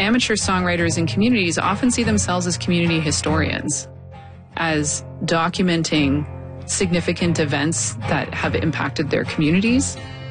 amateur songwriters and communities often see themselves as community historians, as documenting significant events that have impacted their communities